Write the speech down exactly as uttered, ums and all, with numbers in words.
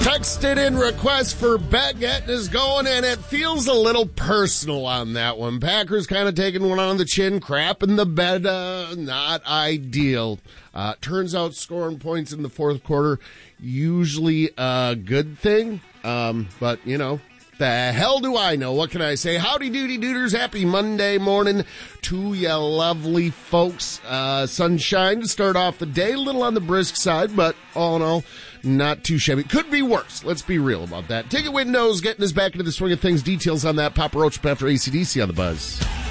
Texted in request for bet getting us going, and it feels a little personal on that one. Packers kind of taking one on the chin, crap in the bed, uh, not ideal. Uh, turns out scoring points in the fourth quarter, usually a good thing, um, but, you know, the hell do I know? What can I say? Howdy doody dooders. Happy Monday morning to ya lovely folks. Uh, sunshine to start off the day. A little on the brisk side, but all in all, not too shabby. Could be worse. Let's be real about that. Ticket windows getting us back into the swing of things. Details on that. Papa Roach after A C D C on the Buzz.